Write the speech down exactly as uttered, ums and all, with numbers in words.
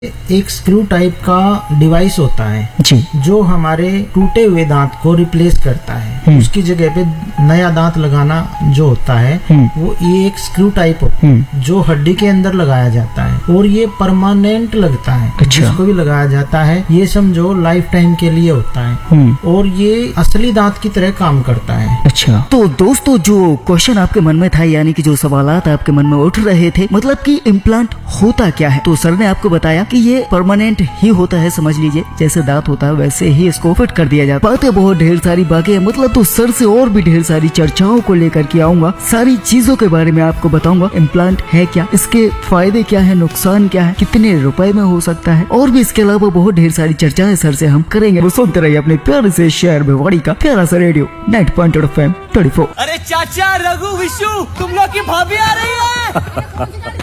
एक screw type का device होता है जी, जो हमारे टूटे हुए दांत को रिप्लेस करता है। उसकी जगह पे नया दांत लगाना जो होता है वो ये एक स्क्रू टाइप होता है जो हड्डी के अंदर लगाया जाता है और ये परमानेंट लगता है। अच्छा। जिसको भी लगाया जाता है ये समझो लाइफ टाइम के लिए होता है और ये असली दांत की तरह काम करता है। अच्छा, तो दोस्तों जो क्वेश्चन आपके मन में था, यानी कि जो सवालात आपके मन में उठ रहे थे, मतलब कि इम्प्लांट होता क्या है, तो सर ने आपको बताया कि ये परमानेंट ही होता है। समझ लीजिए जैसे दांत होता है वैसे ही इसको फिट कर दिया जाता है। बातें बहुत ढेर सारी बाकी है, मतलब तो सर से और भी ढेर सारी चर्चाओं को लेकर के आऊंगा, सारी चीजों के बारे में आपको बताऊंगा। इम्प्लांट है क्या, इसके फायदे क्या है, नुकसान क्या है, कितने रुपए में हो सकता है, और भी इसके अलावा बहुत ढेर सारी चर्चाएं सर से हम करेंगे। वो सुनते रहिए अपने प्यारे से शहर भिवाड़ी का प्यारा सा radio ninety point eight F M twenty four. अरे चाचा, रघु, विशु, तुम लोग की भाभी आ रही है।